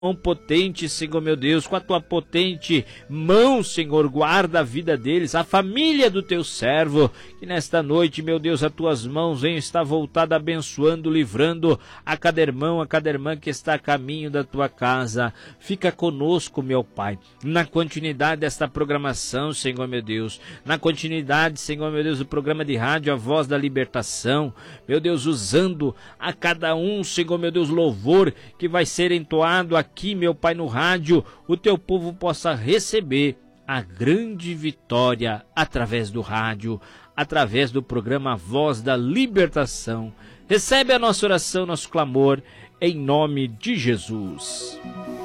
mão potente, Senhor meu Deus, com a tua potente mão, Senhor, guarda a vida deles, a família do teu servo, que nesta noite, meu Deus, as tuas mãos venham estar voltadas, abençoando, livrando a cada irmão, a cada irmã que está a caminho da tua casa. Fica conosco, meu Pai, na continuidade desta programação, Senhor meu Deus, na continuidade, Senhor meu Deus, do programa de rádio A Voz da Libertação, meu Deus, usando a cada um, Senhor meu Deus, louvor que vai ser entoado aqui, meu Pai, no rádio, o teu povo possa receber a grande vitória através do rádio, através do programa Voz da Libertação. Recebe a nossa oração, nosso clamor, em nome de Jesus.